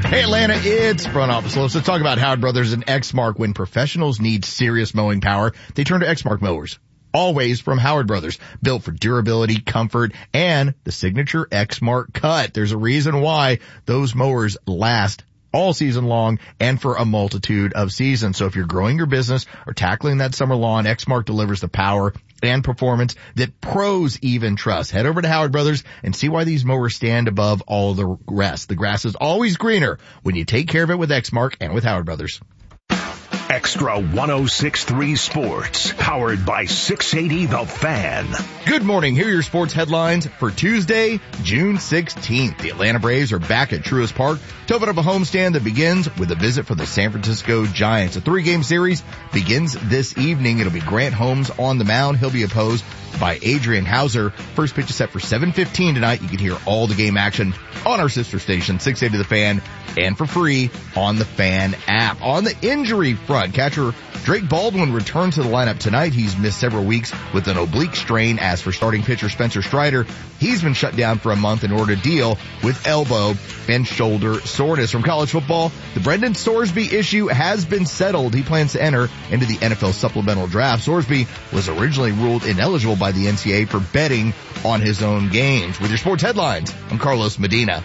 Hey Atlanta, it's Front Office Low. So talk about Howard Brothers and Exmark. When professionals need serious mowing power, they turn to Exmark mowers. Always from Howard Brothers, built for durability, comfort, and the signature Exmark cut. There's a reason why those mowers last all season long and for a multitude of seasons. So if you're growing your business or tackling that summer lawn, Exmark delivers the power and performance that pros even trust. Head over to Howard Brothers and see why these mowers stand above all the rest. The grass is always greener when you take care of it with Exmark and with Howard Brothers. Extra 106.3 Sports, powered by 680 The Fan. Good morning. Here are your sports headlines for Tuesday, June 16th. The Atlanta Braves are back at Truist Park to open up a homestand that begins with a visit for the San Francisco Giants. A 3-game series begins this evening. It'll be Grant Holmes on the mound. He'll be opposed by Adrian Hauser. First pitch is set for 7:15 tonight. You can hear all the game action on our sister station, 680 The Fan, and for free on the Fan app. On the injury front, catcher Drake Baldwin returns to the lineup tonight. He's missed several weeks with an oblique strain. As for starting pitcher Spencer Strider, he's been shut down for a month in order to deal with elbow and shoulder soreness. From college football, the Brendan Sorsby issue has been settled. He plans to enter into the NFL supplemental draft. Sorsby was originally ruled ineligible by the NCAA for betting on his own games. With your sports headlines, I'm Carlos Medina.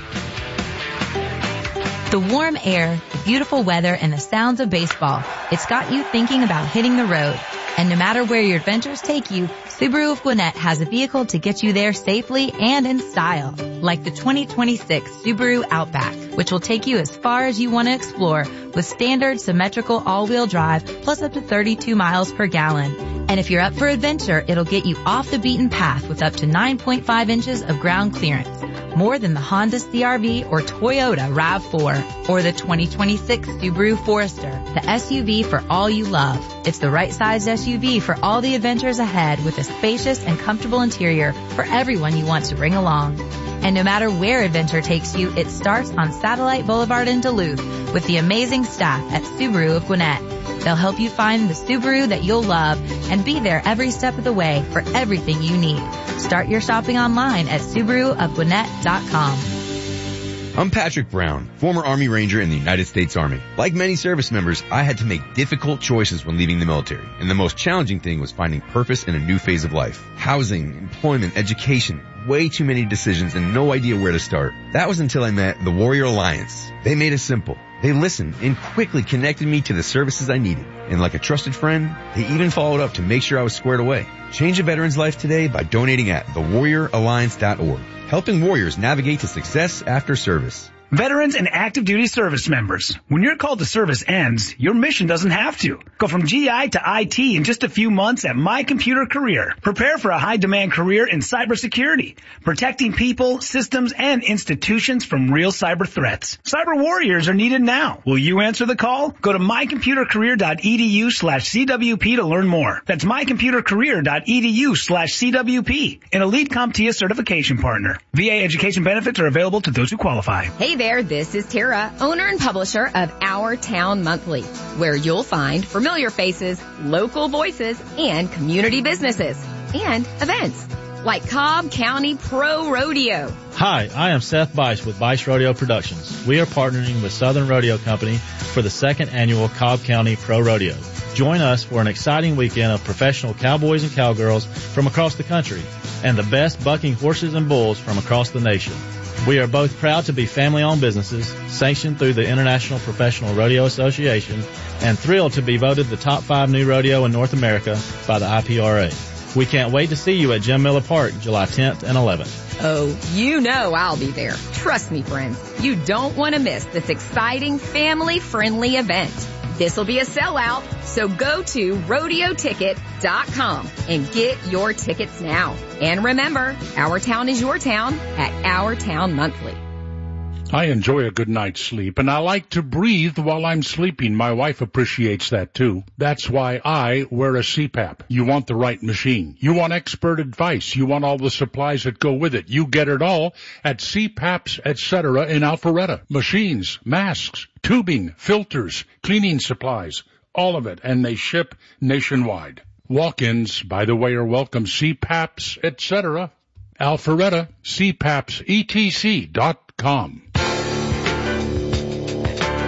The warm air, the beautiful weather, and the sounds of baseball. It's got you thinking about hitting the road. And no matter where your adventures take you, Subaru of Gwinnett has a vehicle to get you there safely and in style. Like the 2026 Subaru Outback, which will take you as far as you want to explore with standard symmetrical all-wheel drive plus up to 32 miles per gallon. And if you're up for adventure, it'll get you off the beaten path with up to 9.5 inches of ground clearance. More than the Honda CR-V or Toyota RAV4 or the 2026 Subaru Forester, the SUV for all you love. It's the right sized SUV for all the adventures ahead with a spacious and comfortable interior for everyone you want to bring along. And no matter where adventure takes you, it starts on Satellite Boulevard in Duluth with the amazing staff at Subaru of Gwinnett. They'll help you find the Subaru that you'll love and be there every step of the way for everything you need. Start your shopping online at SubaruofGwinnett.com. I'm Patrick Brown, former Army Ranger in the United States Army. Like many service members, I had to make difficult choices when leaving the military, and the most challenging thing was finding purpose in a new phase of life. Housing, employment, education, way too many decisions and no idea where to start. That was until I met the Warrior Alliance. They made it simple. They listened and quickly connected me to the services I needed. And like a trusted friend, they even followed up to make sure I was squared away. Change a veteran's life today by donating at thewarrioralliance.org. Helping warriors navigate to success after service. Veterans and active duty service members, when your call to service ends, your mission doesn't have to. Go from GI to IT in just a few months at My Computer Career. Prepare for a high-demand career in cybersecurity, protecting people, systems, and institutions from real cyber threats. Cyber warriors are needed now. Will you answer the call? Go to mycomputercareer.edu/CWP to learn more. That's mycomputercareer.edu/CWP, an elite CompTIA certification partner. VA education benefits are available to those who qualify. Hey there, this is Tara, owner and publisher of Our Town Monthly, where you'll find familiar faces, local voices, and community businesses and events like Cobb County Pro Rodeo. Hi, I am Seth Bice with Bice Rodeo Productions. We are partnering with Southern Rodeo Company for the second annual Cobb County Pro Rodeo. Join us for an exciting weekend of professional cowboys and cowgirls from across the country and the best bucking horses and bulls from across the nation. We are both proud to be family-owned businesses, sanctioned through the International Professional Rodeo Association, and thrilled to be voted the top 5 new rodeo in North America by the IPRA. We can't wait to see you at Jim Miller Park, July 10th and 11th. Oh, you know I'll be there. Trust me, friends. You don't want to miss this exciting, family-friendly event. This will be a sellout, so go to rodeoticket.com and get your tickets now. And remember, Our Town is your town at Our Town Monthly. I enjoy a good night's sleep, and I like to breathe while I'm sleeping. My wife appreciates that, too. That's why I wear a CPAP. You want the right machine. You want expert advice. You want all the supplies that go with it. You get it all at CPAPs, etc. in Alpharetta. Machines, masks, tubing, filters, cleaning supplies, all of it, and they ship nationwide. Walk-ins, by the way, are welcome. CPAPs, etc. Alpharetta, CPAPsetc.com.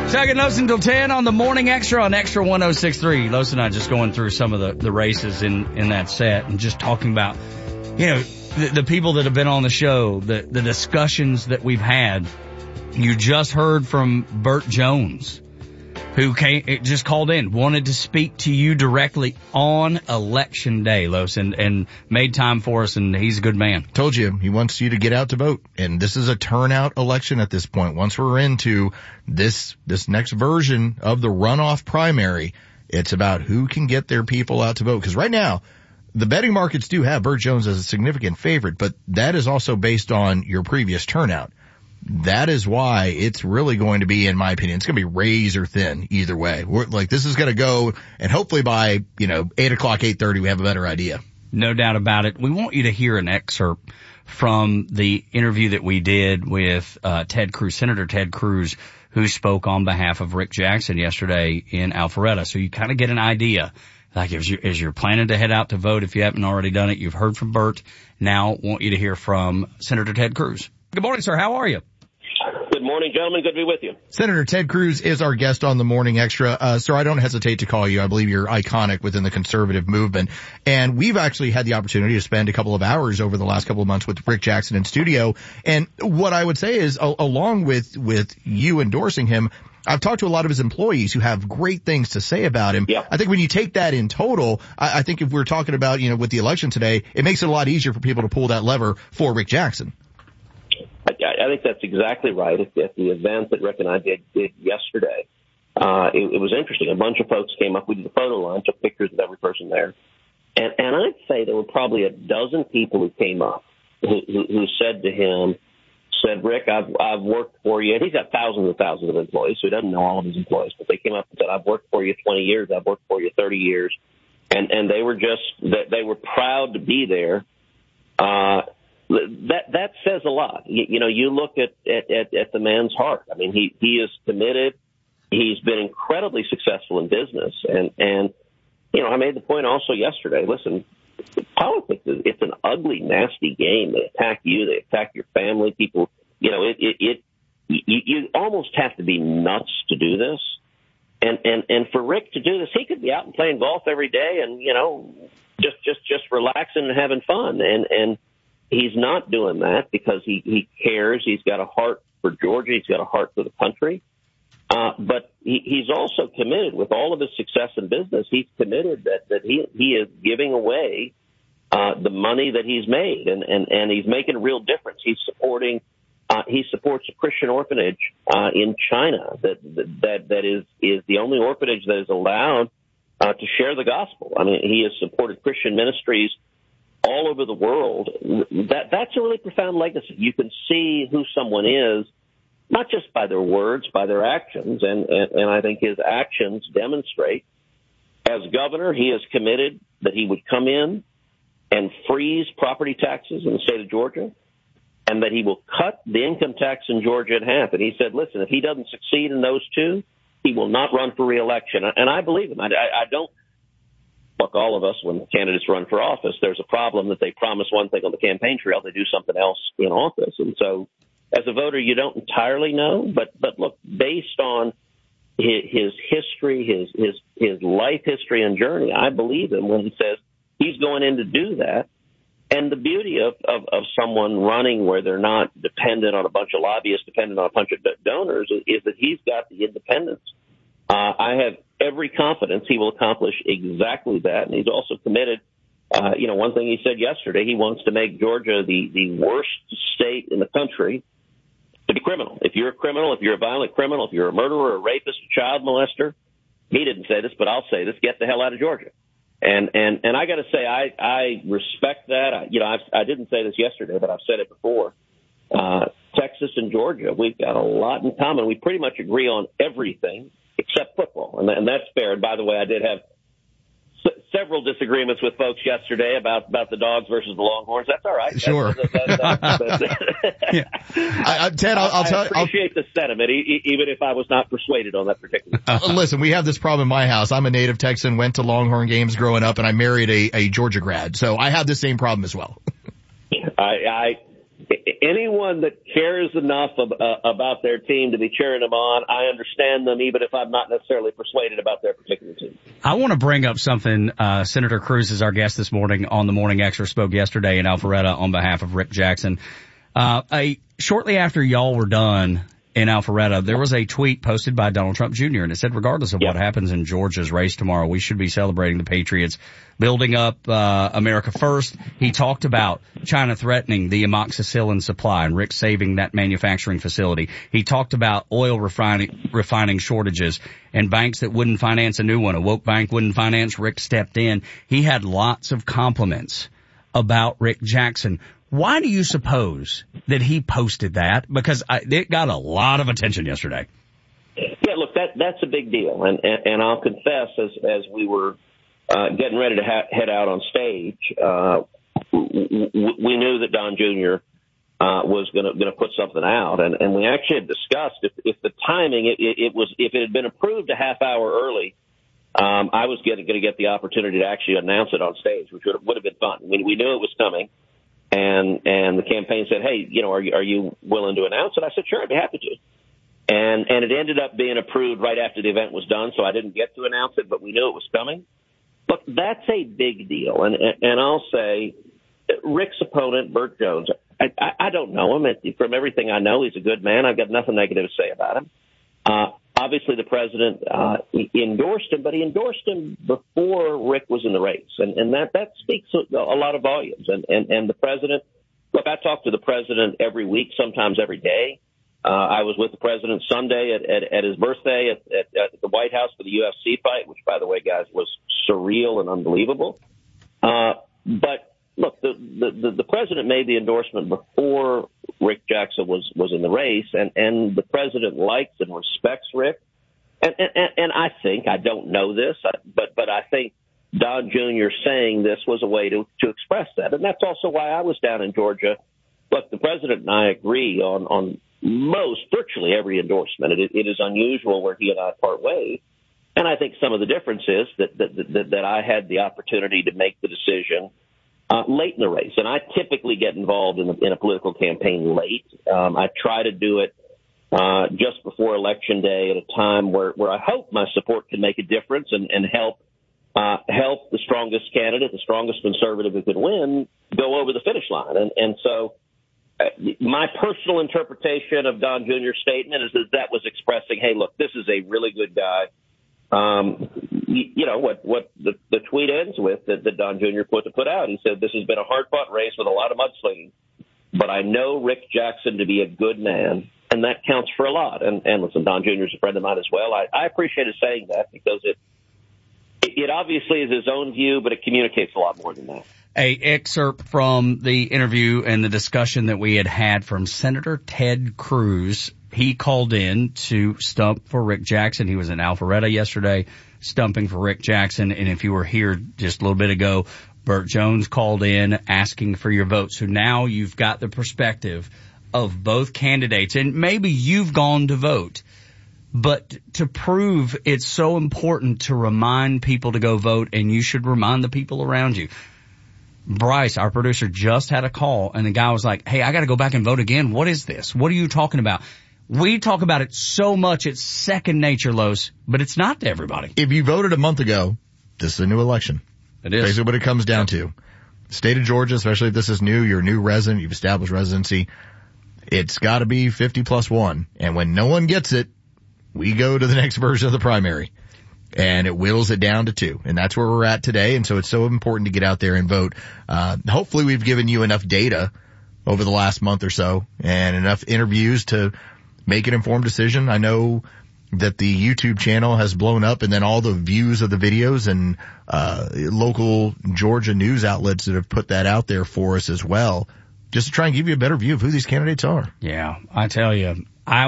Chuck and Los until 10 on the Morning Extra on Extra 106.3. Los and I just going through some of the races in that set and just talking about, the people that have been on the show, the discussions that we've had. You just heard from Burt Jones, who just called in, wanted to speak to you directly on Election Day, Los, and made time for us, and he's a good man. Told you, he wants you to get out to vote. And this is a turnout election at this point. Once we're into this next version of the runoff primary, it's about who can get their people out to vote. Because right now, the betting markets do have Burt Jones as a significant favorite, but that is also based on your previous turnout. That is why it's really going to be, in my opinion, it's going to be razor thin either way. This is going to go, and hopefully by, 8 o'clock, 8:30, we have a better idea. No doubt about it. We want you to hear an excerpt from the interview that we did with Ted Cruz, Senator Ted Cruz, who spoke on behalf of Rick Jackson yesterday in Alpharetta. So you kind of get an idea. Like as you're planning to head out to vote, if you haven't already done it, you've heard from Burt. Now want you to hear from Senator Ted Cruz. Good morning, sir. How are you? Good morning, gentlemen. Good to be with you. Senator Ted Cruz is our guest on the Morning Extra. Sir, I don't hesitate to call you. I believe you're iconic within the conservative movement. And we've actually had the opportunity to spend a couple of hours over the last couple of months with Rick Jackson in studio. And what I would say is, along with you endorsing him, I've talked to a lot of his employees who have great things to say about him. Yeah. I think when you take that in total, I think if we're talking about, with the election today, it makes it a lot easier for people to pull that lever for Rick Jackson. I think that's exactly right. At the event that Rick and I did yesterday, it was interesting. A bunch of folks came up. We did the photo line, took pictures of every person there. And I'd say there were probably a dozen people who came up who said to him, Rick, I've worked for you. And he's got thousands and thousands of employees, so he doesn't know all of his employees. But they came up and said, I've worked for you 20 years. I've worked for you 30 years. And they were proud to be there. That says a lot. You look at the man's heart. I mean, he is committed. He's been incredibly successful in business. And I made the point also yesterday, listen, politics it's an ugly, nasty game. They attack you. They attack your family. People, you almost have to be nuts to do this. And for Rick to do this, he could be out and playing golf every day and, just relaxing and having fun. And he's not doing that because he cares. He's got a heart for Georgia. He's got a heart for the country. But he's also committed with all of his success in business. He's committed that he is giving away the money that he's made, and he's making a real difference. He supports a Christian orphanage in China that is the only orphanage that is allowed to share the gospel. I mean, he has supported Christian ministries all over the world. That's a really profound legacy. You can see who someone is, not just by their words, by their actions, and I think his actions demonstrate. As governor, he is committed that he would come in and freeze property taxes in the state of Georgia, and that he will cut the income tax in Georgia in half. And he said, listen, if he doesn't succeed in those two, he will not run for re-election. And I believe him. I don't. Look, all of us, when candidates run for office, there's a problem that they promise one thing on the campaign trail, they do something else in office. And so as a voter, you don't entirely know. But look, based on his history, his life history and journey, I believe him when he says he's going in to do that. And the beauty of someone running where they're not dependent on a bunch of lobbyists, dependent on a bunch of donors, is that he's got the independence. I have every confidence he will accomplish exactly that. And he's also committed. One thing he said yesterday, he wants to make Georgia the worst state in the country to be criminal. If you're a criminal, if you're a violent criminal, if you're a murderer, a rapist, a child molester, he didn't say this, but I'll say this, get the hell out of Georgia. And I got to say, I respect that. I didn't say this yesterday, but I've said it before. Texas and Georgia, we've got a lot in common. We pretty much agree on everything except football. And that's fair. And by the way, I did have several disagreements with folks yesterday about the Dogs versus the Longhorns. That's all right. Sure. Ted, I appreciate the sentiment, even if I was not persuaded on that particular. Listen, we have this problem in my house. I'm a native Texan, went to Longhorn games growing up, and I married a Georgia grad. So I have the same problem as well. anyone that cares enough about their team to be cheering them on, I understand them, even if I'm not necessarily persuaded about their particular team. I want to bring up something. Senator Cruz is our guest this morning on the Morning Extra, spoke yesterday in Alpharetta on behalf of Rick Jackson. Shortly after y'all were done in Alpharetta, there was a tweet posted by Donald Trump Jr., and it said, regardless of what happens in Georgia's race tomorrow, we should be celebrating the Patriots, building up America first. He talked about China threatening the amoxicillin supply and Rick saving that manufacturing facility. He talked about oil refining shortages and banks that wouldn't finance a new one. A woke bank wouldn't finance. Rick stepped in. He had lots of compliments about Rick Jackson. Why do you suppose that he posted that? Because it got a lot of attention yesterday. Yeah, look, that's a big deal. And I'll confess, as we were getting ready to head out on stage, we knew that Don Jr. Was going to put something out. And we actually had discussed if the timing, if it had been approved a half hour early, I was going to get the opportunity to actually announce it on stage, which would have been fun. We knew it was coming. And the campaign said, hey, are you willing to announce it? I said, sure, I'd be happy to. And it ended up being approved right after the event was done, so I didn't get to announce it, but we knew it was coming. Look, that's a big deal. And I'll say Rick's opponent, Burt Jones, I don't know him. From everything I know, he's a good man. I've got nothing negative to say about him. Obviously, the president endorsed him, but he endorsed him before Rick was in the race. And that speaks a lot of volumes. And the president, look, I talk to the president every week, sometimes every day. I was with the president Sunday at his birthday at the White House for the UFC fight, which, by the way, guys, was surreal and unbelievable. But look, the president made the endorsement before Rick Jackson was in the race, and the president likes and respects Rick. And I think, I don't know this, but I think Don Jr. saying this was a way to express that. And that's also why I was down in Georgia. Look, the president and I agree on virtually every endorsement. It is unusual where he and I part ways. And I think some of the difference is that I had the opportunity to make the decision late in the race. And I typically get involved in a political campaign late. I try to do it just before Election Day at a time where I hope my support can make a difference and help the strongest candidate, the strongest conservative who can win, go over the finish line. And so my personal interpretation of Don Jr.'s statement is that was expressing, hey, look, this is a really good guy. What the tweet ends with that Don Jr. put out. He said, this has been a hard-fought race with a lot of mudslinging, but I know Rick Jackson to be a good man, and that counts for a lot. And listen, Don Jr. is a friend of mine as well. I appreciate his saying that because it obviously is his own view, but it communicates a lot more than that. A excerpt from the interview and the discussion that we had from Senator Ted Cruz. He called in to stump for Rick Jackson. He was in Alpharetta yesterday, stumping for Rick Jackson. And if you were here just a little bit ago, Burt Jones called in asking for your vote. So now you've got the perspective of both candidates. And maybe you've gone to vote. But to prove it's so important to remind people to go vote, and you should remind the people around you. Bryce, our producer, just had a call, and the guy was like, hey, I got to go back and vote again. What is this? What are you talking about? We talk about it so much, it's second nature, Los, but it's not to everybody. If you voted a month ago, this is a new election. It is. Basically what it comes down to. State of Georgia, especially if this is new, you're a new resident, you've established residency, it's got to be 50 plus 1. And when no one gets it, we go to the next version of the primary. And it whittles it down to 2. And that's where we're at today. And so it's so important to get out there and vote. Hopefully we've given you enough data over the last month or so and enough interviews to make an informed decision. I know that the YouTube channel has blown up, and then all the views of the videos and local Georgia news outlets that have put that out there for us as well, just to try and give you a better view of who these candidates are. Yeah, I tell you,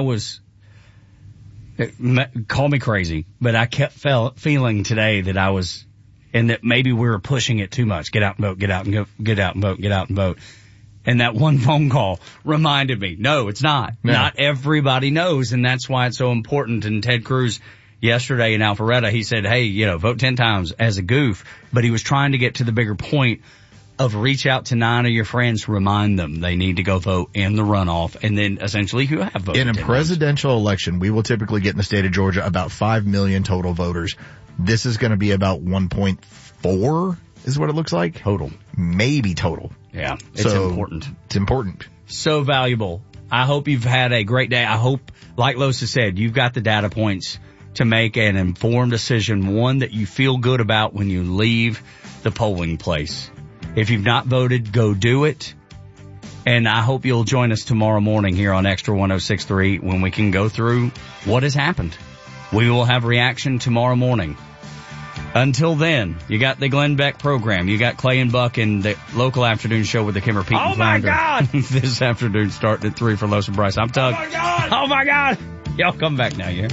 call me crazy, but I kept feeling today that I was, and that maybe we were pushing it too much. Get out and vote, get out and go, get out and vote, get out and vote. And that one phone call reminded me, no, it's not. No. Not everybody knows, and that's why it's so important. And Ted Cruz yesterday in Alpharetta, he said, hey, vote 10 times as a goof, but he was trying to get to the bigger point of reach out to 9 of your friends, remind them they need to go vote in the runoff, and then essentially who have voted. In a presidential election, we will typically get in the state of Georgia about 5 million total voters. This is going to be about 1.4 is what it looks like. Total. Maybe total. Yeah. It's important. It's important. So valuable. I hope you've had a great day. I hope, like Losa said, you've got the data points to make an informed decision, one that you feel good about when you leave the polling place. If you've not voted, go do it. And I hope you'll join us tomorrow morning here on Extra 106.3 when we can go through what has happened. We will have reaction tomorrow morning. Until then, you got the Glenn Beck program. You got Clay and Buck in the local afternoon show with the Kimmer Pete and Flounder. Oh, my God! This afternoon starting at 3 for Los and Bryce. I'm Tug. Oh, my God! Oh, my God! Y'all come back now, yeah?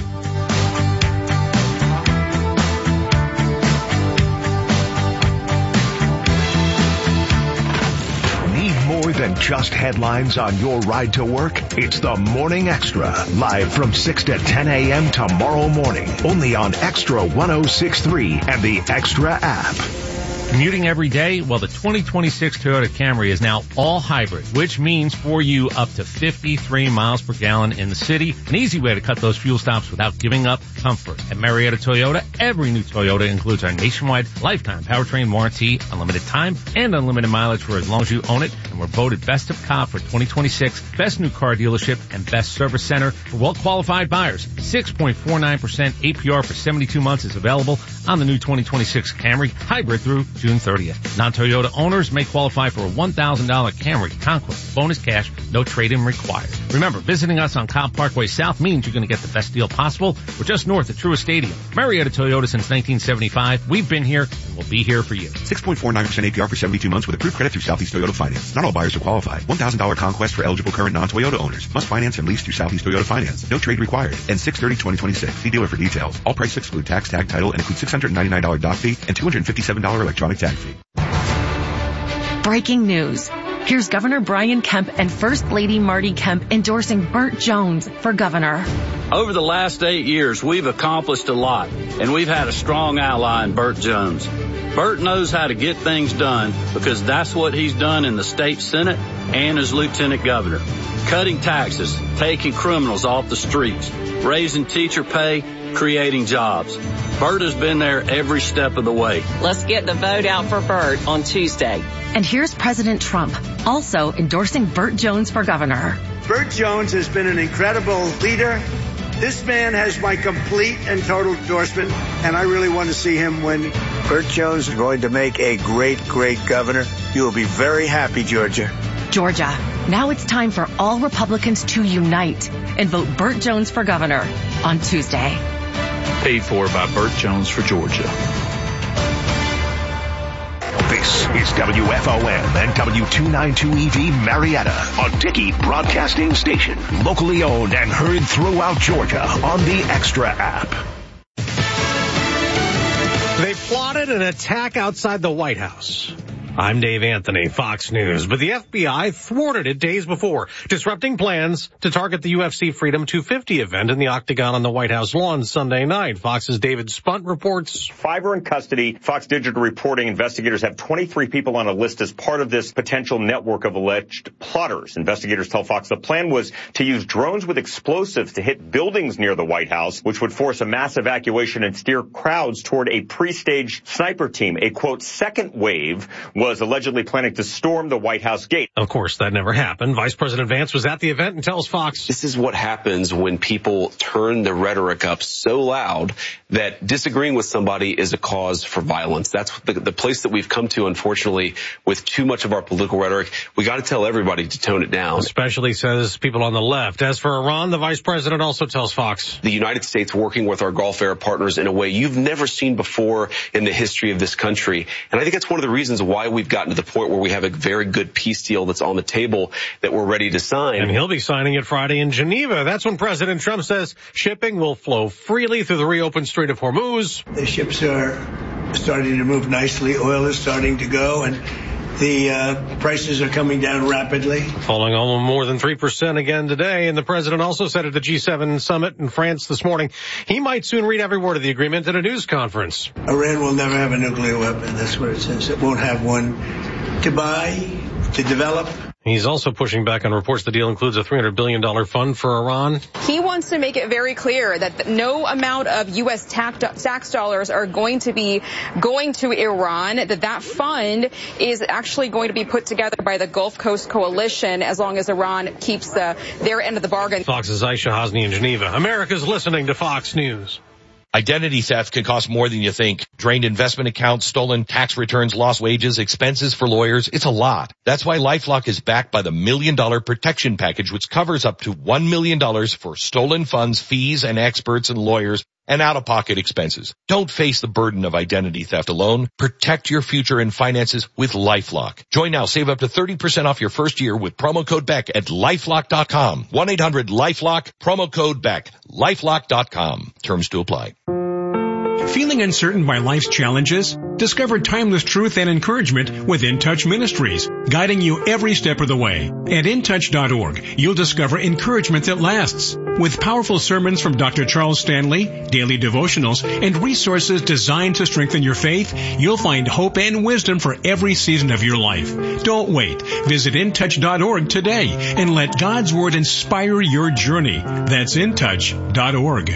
More than just headlines on your ride to work? It's the Morning Extra, live from 6 to 10 a.m. tomorrow morning, only on Extra 106.3 and the Extra app. Commuting every day? Well, the 2026 Toyota Camry is now all hybrid, which means for you up to 53 miles per gallon in the city. An easy way to cut those fuel stops without giving up comfort. At Marietta Toyota, every new Toyota includes our nationwide lifetime powertrain warranty, unlimited time, and unlimited mileage for as long as you own it. And we're voted Best of Cobb for 2026, Best New Car Dealership, and Best Service Center for well-qualified buyers. 6.49% APR for 72 months is available on the new 2026 Camry hybrid through June 30th. Non-Toyota owners may qualify for a $1,000 Camry Conquest bonus cash, no trade-in required. Remember, visiting us on Cobb Parkway South means you're going to get the best deal possible. We're just north of Truist Stadium. Marietta Toyota since 1975. We've been here and we'll be here for you. 6.49% APR for 72 months with approved credit through Southeast Toyota Finance. Not all buyers are qualified. $1,000 Conquest for eligible current non-Toyota owners. Must finance and lease through Southeast Toyota Finance. No trade required. And 6/30/2026. See dealer for details. All prices exclude tax, tag, title, and include $699 dock fee and $257 electronic tag fee. Breaking news. Here's Governor Brian Kemp and First Lady Marty Kemp endorsing Burt Jones for governor. Over the last 8 years, we've accomplished a lot, and we've had a strong ally in Burt Jones. Burt knows how to get things done because that's what he's done in the state Senate and as lieutenant governor. Cutting taxes, taking criminals off the streets, raising teacher pay, creating jobs. Burt has been there every step of the way. Let's get the vote out for Burt on Tuesday. And here's President Trump, also endorsing Burt Jones for governor. Burt Jones has been an incredible leader. This man has my complete and total endorsement, and I really want to see him win. Burt Jones is going to make a great, great governor. You will be very happy, Georgia. Georgia, now it's time for all Republicans to unite and vote Burt Jones for governor on Tuesday. Paid for by Burt Jones for Georgia. This is WFOM and W292EV Marietta, a Dickey Broadcasting Station. Locally owned and heard throughout Georgia on the Extra app. They plotted an attack outside the White House. I'm Dave Anthony, Fox News. But the FBI thwarted it days before, disrupting plans to target the UFC Freedom 250 event in the Octagon on the White House lawn Sunday night. Fox's David Spunt reports. 5 are in custody. Fox Digital reporting investigators have 23 people on a list as part of this potential network of alleged plotters. Investigators tell Fox the plan was to use drones with explosives to hit buildings near the White House, which would force a mass evacuation and steer crowds toward a pre-staged sniper team. A, quote, second wave was allegedly planning to storm the White House gate. Of course, that never happened. Vice President Vance was at the event and tells Fox. This is what happens when people turn the rhetoric up so loud that disagreeing with somebody is a cause for violence. That's the place that we've come to, unfortunately, with too much of our political rhetoric. We got to tell everybody to tone it down. Especially, says people on the left. As for Iran, the Vice President also tells Fox. The United States working with our Gulf Arab partners in a way you've never seen before in the history of this country. And I think that's one of the reasons why we've gotten to the point where we have a very good peace deal that's on the table that we're ready to sign. And he'll be signing it Friday in Geneva. That's when President Trump says shipping will flow freely through the reopened Strait of Hormuz. The ships are starting to move nicely. Oil is starting to go, and the prices are coming down rapidly. Falling almost more than 3% again today. And the president also said at the G7 summit in France this morning, he might soon read every word of the agreement at a news conference. Iran will never have a nuclear weapon. That's what it says. It won't have one. to buy, to develop. He's also pushing back on reports the deal includes a $300 billion fund for Iran. He wants to make it very clear that no amount of U.S. tax dollars are going to be going to Iran, that fund is actually going to be put together by the Gulf Coast Coalition as long as Iran keeps their end of the bargain. Fox's Aisha Hosni in Geneva. America's listening to Fox News. Identity theft can cost more than you think. Drained investment accounts, stolen tax returns, lost wages, expenses for lawyers. It's a lot. That's why LifeLock is backed by the $1 Million Protection Package, which covers up to $1 million for stolen funds, fees, and experts and lawyers and out-of-pocket expenses. Don't face the burden of identity theft alone. Protect your future and finances with LifeLock. Join now. Save up to 30% off your first year with promo code BECK at LifeLock.com. 1-800-LifeLock, promo code BECK. LifeLock.com. Terms to apply. Feeling uncertain by life's challenges? Discover timeless truth and encouragement with In Touch Ministries, guiding you every step of the way. At intouch.org, you'll discover encouragement that lasts. With powerful sermons from Dr. Charles Stanley, daily devotionals, and resources designed to strengthen your faith, you'll find hope and wisdom for every season of your life. Don't wait. Visit intouch.org today and let God's Word inspire your journey. That's intouch.org.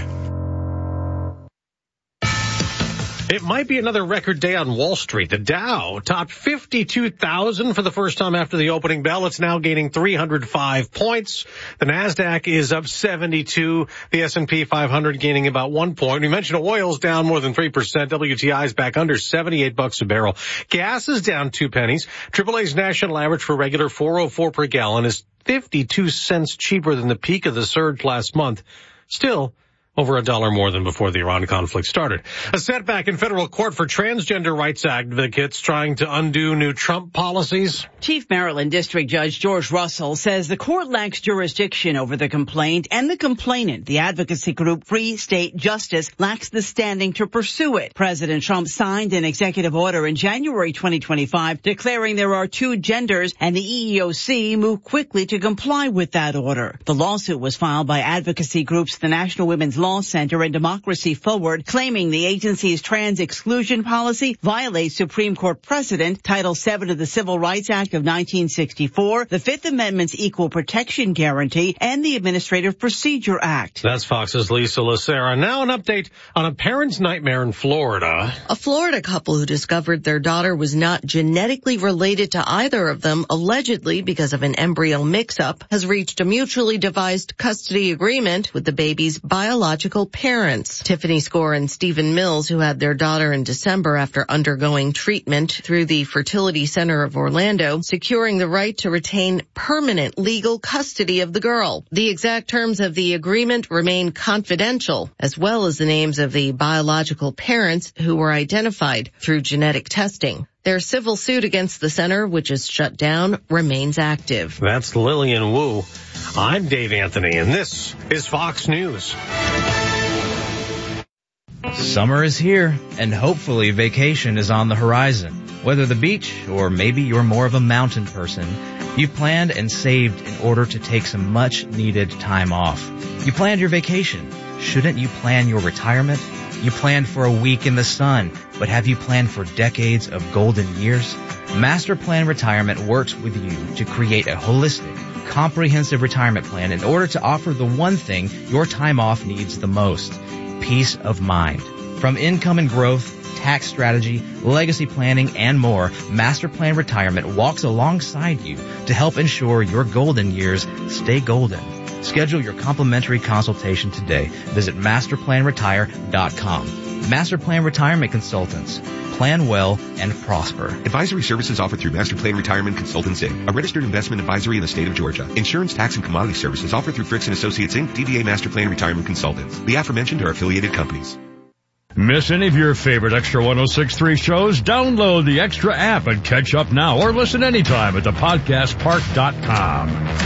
It might be another record day on Wall Street. The Dow topped 52,000 for the first time after the opening bell. It's now gaining 305 points. The Nasdaq is up 72. The S&P 500 gaining about 1 point. We mentioned oil's down more than 3%. WTI is back under $78 a barrel. Gas is down 2 pennies. AAA's national average for regular $4.04 per gallon is 52 cents cheaper than the peak of the surge last month. Still, over $1 more than before the Iran conflict started. A setback in federal court for transgender rights advocates trying to undo new Trump policies. Chief Maryland District Judge George Russell says the court lacks jurisdiction over the complaint, and the complainant, the advocacy group Free State Justice, lacks the standing to pursue it. President Trump signed an executive order in January 2025 declaring there are 2 genders, and the EEOC moved quickly to comply with that order. The lawsuit was filed by advocacy groups the National Women's Law Center and Democracy Forward, claiming the agency's trans exclusion policy violates Supreme Court precedent, Title VII of the Civil Rights Act of 1964, the Fifth Amendment's Equal Protection Guarantee, and the Administrative Procedure Act. That's Fox's Lisa Lucera. Now an update on a parent's nightmare in Florida. A Florida couple who discovered their daughter was not genetically related to either of them, allegedly because of an embryo mix-up, has reached a mutually devised custody agreement with the baby's biological parents. Tiffany Score and Stephen Mills, who had their daughter in December after undergoing treatment through the Fertility Center of Orlando, securing the right to retain permanent legal custody of the girl. The exact terms of the agreement remain confidential, as well as the names of the biological parents who were identified through genetic testing. Their civil suit against the center, which is shut down, remains active. That's Lillian Wu. I'm Dave Anthony, and this is Fox News. Summer is here, and hopefully vacation is on the horizon. Whether the beach or maybe you're more of a mountain person, you've planned and saved in order to take some much-needed time off. You planned your vacation. Shouldn't you plan your retirement? You planned for a week in the sun, but have you planned for decades of golden years? Master Plan Retirement works with you to create a holistic, comprehensive retirement plan in order to offer the one thing your time off needs the most: peace of mind. From income and growth, tax strategy, legacy planning, and more, Master Plan Retirement walks alongside you to help ensure your golden years stay golden. Schedule your complimentary consultation today. Visit masterplanretire.com. Master Plan Retirement Consultants. Plan well and prosper. Advisory services offered through Master Plan Retirement Consultants, Inc., a registered investment advisory in the state of Georgia. Insurance, tax, and commodity services offered through Fricks & Associates, Inc., DBA Master Plan Retirement Consultants. The aforementioned are affiliated companies. Miss any of your favorite Extra 106.3 shows? Download the Extra app and catch up now, or listen anytime at thepodcastpark.com.